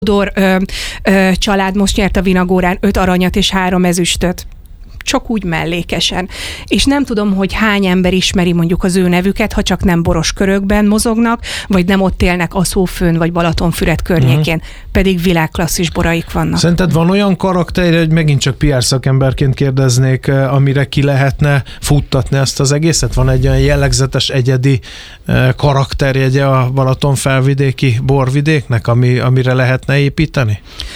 Tudor család most nyert a Vinagórán 5 aranyat és 3 ezüstöt. Csak úgy mellékesen. És nem tudom, hogy hány ember ismeri mondjuk az ő nevüket, ha csak nem boros körökben mozognak, vagy nem ott élnek Aszófőn, vagy Balatonfüred környékén, pedig világklasszis boraik vannak. Szerinted van olyan karakter, hogy megint csak PR szakemberként kérdeznék, amire ki lehetne futtatni ezt az egészet? Van egy olyan jellegzetes, egyedi karakterjegye a Balatonfelvidéki borvidéknek, amire lehetne építeni?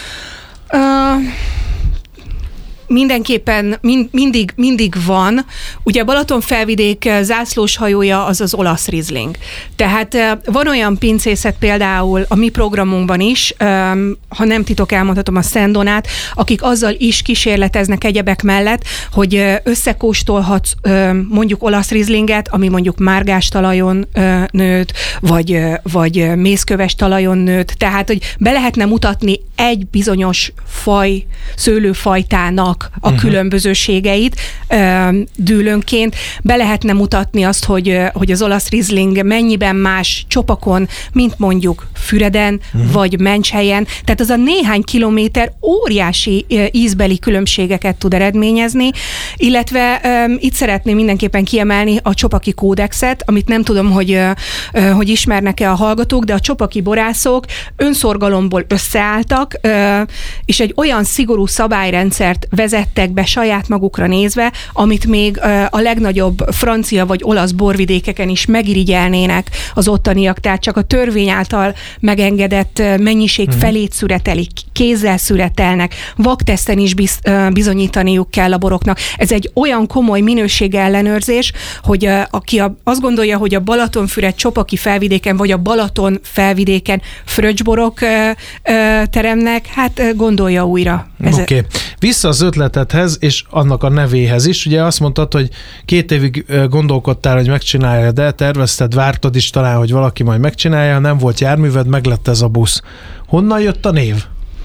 Mindenképpen mindig van. Ugye a Balatonfelvidék zászlós hajója az olasz Riesling. Tehát van olyan pincészet például a mi programunkban is, ha nem titok, elmondhatom, a Szent Donát, akik azzal is kísérleteznek egyebek mellett, hogy összekóstolhatsz mondjuk olasz Rieslinget, ami mondjuk márgás talajon nőtt, vagy mészköves talajon nőtt. Tehát, hogy be lehetne mutatni egy bizonyos szőlőfajtának a különbözőségeit dűlőnként. Be lehetne mutatni azt, hogy az olasz Riesling mennyiben más csopakon, mint mondjuk Füreden, vagy Mencshelyen. Tehát az a néhány kilométer óriási ízbeli különbségeket tud eredményezni, illetve itt szeretném mindenképpen kiemelni a Csopaki kódexet, amit nem tudom, hogy ismernek-e a hallgatók, de a csopaki borászok önszorgalomból összeálltak, és egy olyan szigorú szabályrendszert vezettek be saját magukra nézve, amit még a legnagyobb francia vagy olasz borvidékeken is megirigyelnének az ottaniak, tehát csak a törvény által megengedett mennyiség felét szüretelik, kézzel szüretelnek, vakteszten is bizonyítaniuk kell a boroknak. Ez egy olyan komoly minőségellenőrzés, hogy aki azt gondolja, hogy a Balatonfüred Csopaki felvidéken, vagy a Balaton felvidéken fröccsborok teremnek, hát gondolja újra. Oké. Vissza az ötletedhez, és annak a nevéhez is. Ugye azt mondtad, hogy 2 évig gondolkodtál, hogy megcsinálja, de tervezted, vártad is talán, hogy valaki majd megcsinálja, nem volt járműved, meglett ez a busz. Honnan jött a név?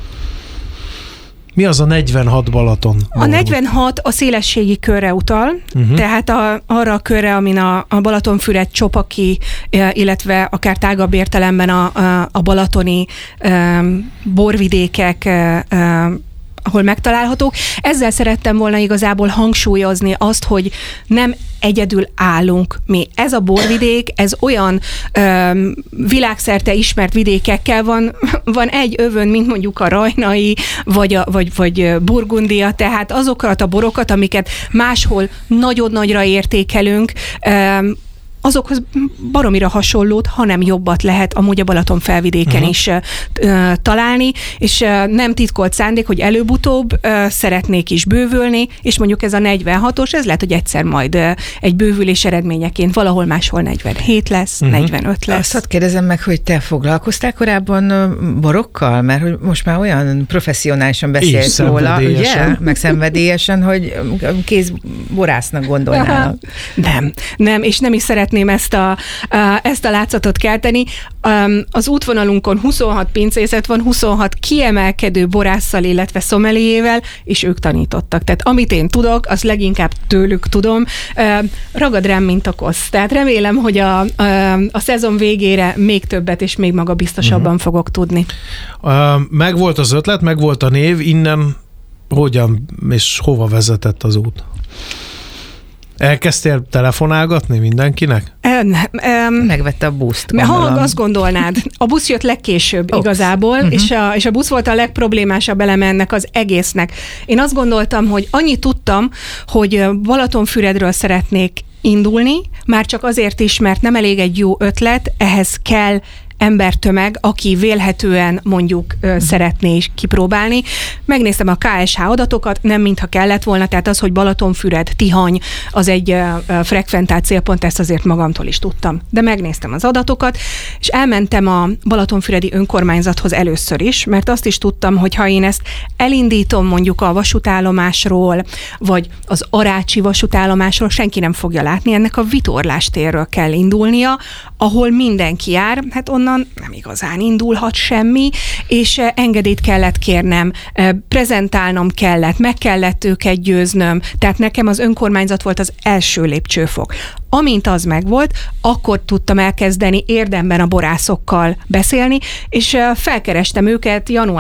Mi az a 46 Balaton? A 46 a szélességi körre utal, tehát arra a körre, amin a Balatonfüred Csopaki, illetve akár tágabb értelemben a balatoni borvidékek ahol megtalálhatók. Ezzel szerettem volna igazából hangsúlyozni azt, hogy nem egyedül állunk mi. Ez a borvidék, ez olyan világszerte ismert vidékekkel van egy övön, mint mondjuk a rajnai, vagy Burgundia, tehát azokat a borokat, amiket máshol nagyon nagyra értékelünk, azokhoz baromira hasonlót, hanem jobbat lehet amúgy a Balatonfelvidéken is találni, és nem titkolt szándék, hogy előbb-utóbb szeretnék is bővülni, és mondjuk ez a 46-os, ez lehet, hogy egyszer majd egy bővülés eredményeként valahol máshol 47 lesz, 45 lesz. Azt kérdezem meg, hogy te foglalkoztál korábban borokkal? Mert hogy most már olyan professzionálisan beszélsz róla, ugye? Meg szenvedélyesen, hogy kézborásznak gondolnának. Nem, és nem is szeretném ezt a látszatot kelteni. Az útvonalunkon 26 pincészet van, 26 kiemelkedő borásszal, illetve szomeliével, és ők tanítottak. Tehát amit én tudok, azt leginkább tőlük tudom. Ragad rám, mint a kosz. Tehát remélem, hogy a szezon végére még többet és még magabiztosabban fogok tudni. Megvolt az ötlet, megvolt a név, innen hogyan és hova vezetett az út? Elkezdtél telefonálgatni mindenkinek? Megvette a buszt. Ha azt gondolnád, a busz jött legkésőbb igazából, és a busz volt a legproblémásabb eleme ennek az egésznek. Én azt gondoltam, hogy annyit tudtam, hogy Balatonfüredről szeretnék indulni, már csak azért is, mert nem elég egy jó ötlet, ehhez kell embertömeg, aki vélhetően mondjuk szeretné is kipróbálni. Megnéztem a KSH adatokat, nem mintha kellett volna, tehát az, hogy Balatonfüred, Tihany, az egy frekventált célpont, ezt azért magamtól is tudtam. De megnéztem az adatokat, és elmentem a Balatonfüredi önkormányzathoz először is, mert azt is tudtam, hogy ha én ezt elindítom mondjuk a vasútállomásról, vagy az Arácsi vasútállomásról, senki nem fogja látni, ennek a vitorlástérről kell indulnia, ahol mindenki jár, hát onnan onnan nem igazán indulhat semmi, és engedélyt kellett kérnem, prezentálnom kellett, meg kellett őket győznöm, tehát nekem az önkormányzat volt az első lépcsőfok. Amint az megvolt, akkor tudtam elkezdeni érdemben a borászokkal beszélni, és felkerestem őket január